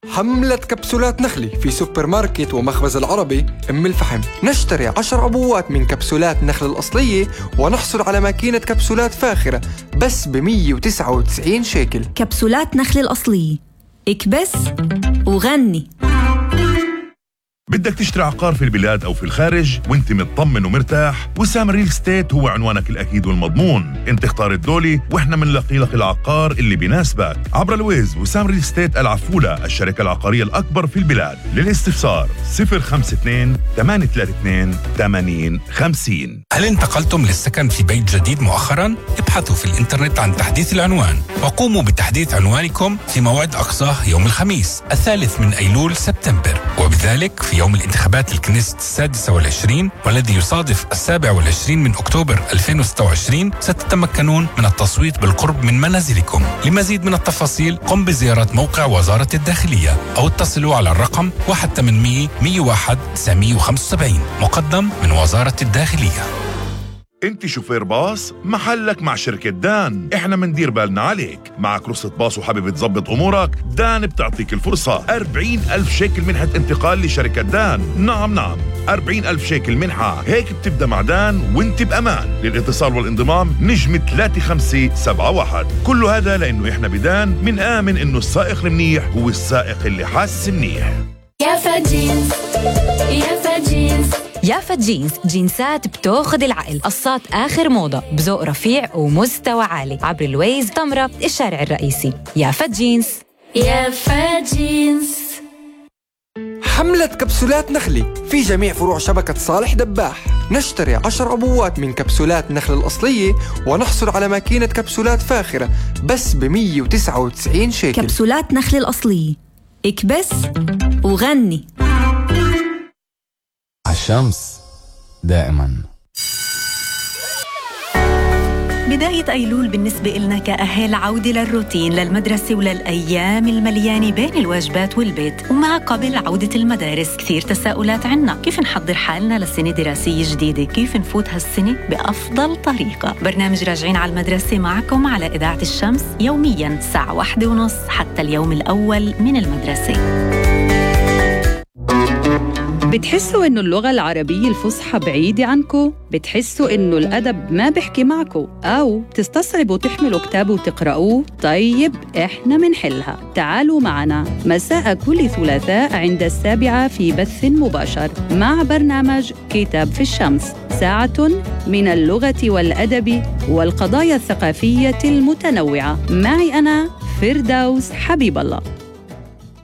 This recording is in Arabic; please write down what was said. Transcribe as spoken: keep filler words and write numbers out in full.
حملة كبسولات نخلي في سوبر ماركت ومخبز العربي أم الفحم. نشتري عشر عبوات من كبسولات نخل الأصلية ونحصل على ماكينة كبسولات فاخرة بس ب مية وتسعة وتسعين شيكل. كبسولات نخل الأصلية، اكبس وغني. بدك تشتري عقار في البلاد أو في الخارج وانت مطمن ومرتاح؟ وسام ريل ستيت هو عنوانك الأكيد والمضمون. انت اختار الدولي واحنا منلاقي لك العقار اللي بيناسبك عبر الويز. وسام ريل ستيت العفولة، الشركة العقارية الأكبر في البلاد. للاستفسار صفر خمسة اثنين ثمانية ثلاثة اثنين ثمانين خمسين. هل انتقلتم للسكن في بيت جديد مؤخرا؟ ابحثوا في الانترنت عن تحديث العنوان وقوموا بتحديث عنوانكم في موعد أقصاه يوم الخميس الثالث من أيلول سبتمبر، وبذلك في يوم الانتخابات الكنيست السادسة والعشرين والذي يصادف السابع والعشرين من أكتوبر ألفين وستة وعشرين ستتمكنون من التصويت بالقرب من منازلكم. لمزيد من التفاصيل قم بزيارة موقع وزارة الداخلية أو اتصلوا على الرقم واحد ثمانمية مية وواحد تسعمية وخمسة وسبعين مقدم من وزارة الداخلية. انت شوفير باص؟ محلك مع شركة دان. احنا مندير بالنا عليك. معك رخصة باص وحابب تظبط امورك؟ دان بتعطيك الفرصة. أربعين ألف شيكل منحة انتقال لشركة دان. نعم نعم أربعين ألف شيكل منحة. هيك بتبدأ مع دان وانت بأمان. للاتصال والانضمام نجم ثلاثة خمسة سبعة واحد. كل هذا لأنه احنا بدان من آمن انه السائق المنيح هو السائق اللي حاس منيح. يافا جينز، يافا جينز. يافا جينز، جينزات بتاخد العقل، قصات آخر موضة بذوق رفيع ومستوى عالي. عبر الويز، تمرة، الشارع الرئيسي. يافا جينز، يافا جينز. حملة كبسولات نخلي في جميع فروع شبكة صالح دباح. نشتري عشر عبوات من كبسولات نخل الأصلية ونحصل على ماكينة كبسولات فاخرة بس ب مية وتسعة وتسعين شيكل. كبسولات نخل الأصلية، اكبس وغني. الشمس دائما. بداية أيلول بالنسبة إلنا كأهل عودة للروتين، للمدرسة وللأيام المليانة بين الواجبات والبيت. ومع قبل عودة المدارس كثير تساؤلات عنا، كيف نحضر حالنا لسنة دراسية جديدة؟ كيف نفوت هالسنة بأفضل طريقة؟ برنامج راجعين على المدرسة معكم على إذاعة الشمس يومياً الساعة واحدة ونص حتى اليوم الأول من المدرسة. بتحسوا إنه اللغة العربية الفصحى بعيدة عنكو؟ بتحسوا إنه الأدب ما بيحكي معكو؟ أو تستصعبوا تحملوا كتاب وتقرأوه؟ طيب إحنا منحلها. تعالوا معنا مساء كل ثلاثاء عند السابعة في بث مباشر مع برنامج كتاب في الشمس، ساعة من اللغة والأدب والقضايا الثقافية المتنوعة. معي أنا فردوس حبيب الله.